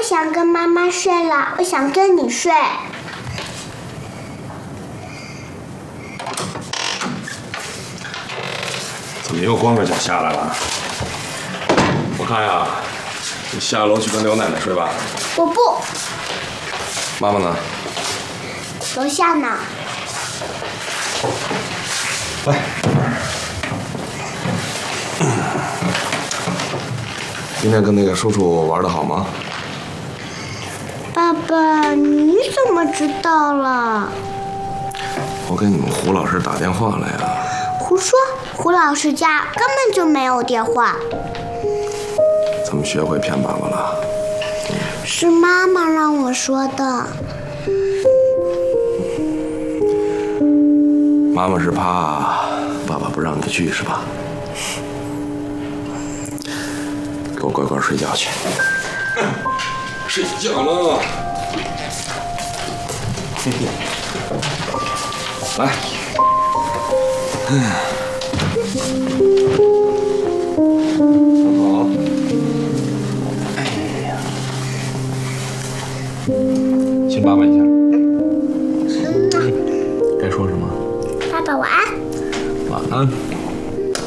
想跟妈妈睡了，我想跟你睡。 怎么又光着脚下来了？我看呀，你下楼去跟刘奶奶睡吧。 我不。 妈妈呢？ 楼下呢。 来。今天跟那个叔叔玩得好吗？ 爸爸，你怎么知道了？ 我给你们胡老师打电话了呀。 胡说，胡老师家根本就没有电话。 怎么学会骗爸爸了？ 是妈妈让我说的。 妈妈是怕爸爸不让你去是吧？给我乖乖睡觉去。睡觉了。来。很好。哎呀，亲爸爸一下。该说什么？ 爸爸晚安。 晚安。